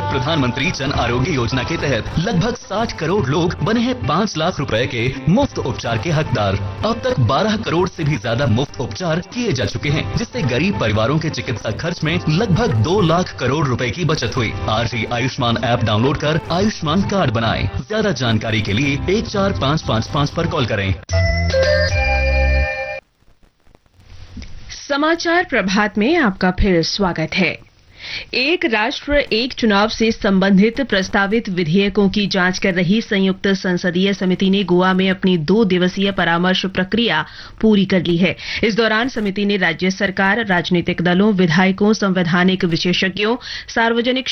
अंतर्गत प्रधानमंत्री जन आरोग्य योजना के तहत लगभग 60 करोड़ लोग बने हैं 5 लाख रुपए के मुफ्त उपचार के हकदार। अब तक 12 करोड़ से भी ज्यादा मुफ्त उपचार किए जा चुके हैं, जिससे गरीब परिवारों के चिकित्सा खर्च में लगभग 2 लाख करोड़ रुपए की बचत हुई। आज ही आयुष्मान ऐप डाउनलोड कर आयुष्मान कार्ड बनाएं। ज्यादा जानकारी के लिए 14555 पर कॉल करें। समाचार प्रभात में आपका फिर स्वागत है। एक राष्ट्र एक चुनाव से संबंधित प्रस्तावित विधेयकों की जांच कर रही संयुक्त संसदीय समिति ने गोवा में अपनी 2 दिवसीय परामर्श प्रक्रिया पूरी कर ली है। इस दौरान समिति ने राज्य सरकार, राजनीतिक दलों, विधायकों, संवैधानिक विशेषज्ञों, सार्वजनिक